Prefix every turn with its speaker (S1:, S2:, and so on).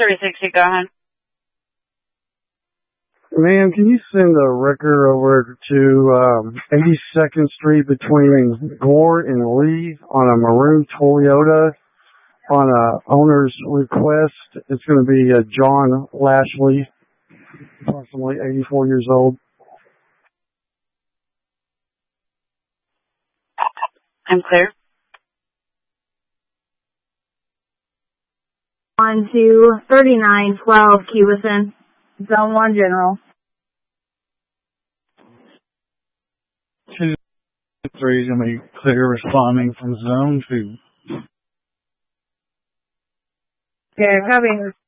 S1: 360, go ahead.
S2: Ma'am, can you send a wrecker over to 82nd Street between Gore and Lee on a maroon Toyota on a owner's request? It's going to be John Lashley, approximately 84 years old.
S1: I'm clear.
S3: On to 3912 Cubison, Zone 1 General.
S2: 2-3 is going to be clear responding from Zone 2.
S3: Okay, I'm having